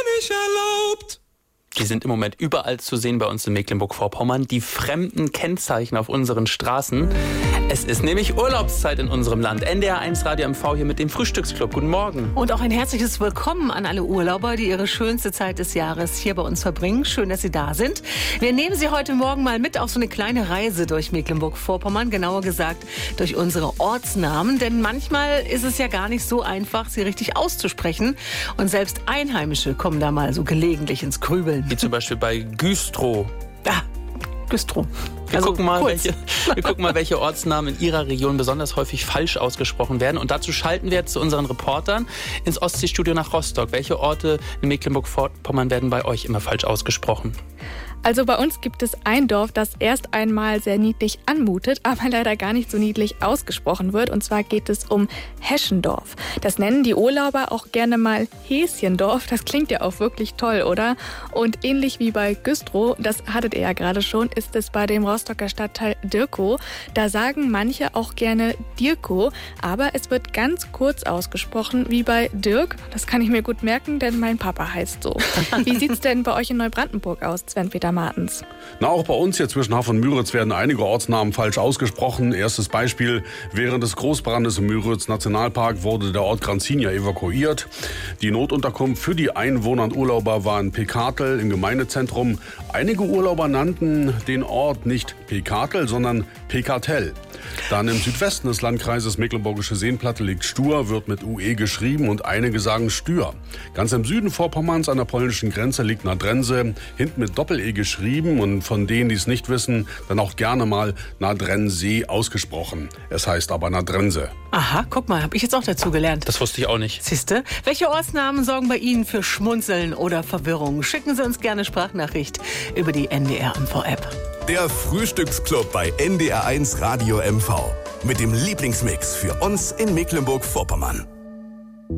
nicht erlaubt. Die sind im Moment überall zu sehen bei uns in Mecklenburg-Vorpommern. Die fremden Kennzeichen auf unseren Straßen. Es ist nämlich Urlaubszeit in unserem Land. NDR1 Radio MV hier mit dem Frühstücksclub. Guten Morgen. Und auch ein herzliches Willkommen an alle Urlauber, die ihre schönste Zeit des Jahres hier bei uns verbringen. Schön, dass Sie da sind. Wir nehmen Sie heute Morgen mal mit auf so eine kleine Reise durch Mecklenburg-Vorpommern. Genauer gesagt durch unsere Ortsnamen. Denn manchmal ist es ja gar nicht so einfach, sie richtig auszusprechen. Und selbst Einheimische kommen da mal so gelegentlich ins Grübeln. Wie zum Beispiel bei Güstrow. Ja, Güstrow. Wir gucken mal, welche Ortsnamen in Ihrer Region besonders häufig falsch ausgesprochen werden. Und dazu schalten wir jetzt zu unseren Reportern ins Ostseestudio nach Rostock. Welche Orte in Mecklenburg-Vorpommern werden bei euch immer falsch ausgesprochen? Also bei uns gibt es ein Dorf, das erst einmal sehr niedlich anmutet, aber leider gar nicht so niedlich ausgesprochen wird. Und zwar geht es um Heschendorf. Das nennen die Urlauber auch gerne mal Häschendorf. Das klingt ja auch wirklich toll, oder? Und ähnlich wie bei Güstrow, das hattet ihr ja gerade schon, ist es bei dem Rostocker Stadtteil Dirkow. Da sagen manche auch gerne Dirkow, aber es wird ganz kurz ausgesprochen, wie bei Dirk. Das kann ich mir gut merken, denn mein Papa heißt so. Wie sieht's denn bei euch in Neubrandenburg aus, Sven-Peter Martens? Na, auch bei uns hier zwischen Haff und Müritz werden einige Ortsnamen falsch ausgesprochen. Erstes Beispiel: Während des Großbrandes im Müritz-Nationalpark wurde der Ort Granzinia evakuiert. Die Notunterkunft für die Einwohner und Urlauber war in Pekatel im Gemeindezentrum. Einige Urlauber nannten den Ort nicht Pekatel, sondern Pekatel. Dann im Südwesten des Landkreises Mecklenburgische Seenplatte liegt Stur, wird mit UE geschrieben und einige sagen Stür. Ganz im Süden Vorpommerns an der polnischen Grenze liegt Nadrense, hinten mit Doppel-E geschrieben und von denen, die es nicht wissen, dann auch gerne mal Nadrense ausgesprochen. Es heißt aber Nadrense. Aha, guck mal, habe ich jetzt auch dazu gelernt. Das wusste ich auch nicht. Siehste? Welche Ortsnamen sorgen bei Ihnen für Schmunzeln oder Verwirrung? Schicken Sie uns gerne Sprachnachricht über die NDR-MV-App. Der Frühstücksclub bei NDR1 Radio MV. Mit dem Lieblingsmix für uns in Mecklenburg-Vorpommern.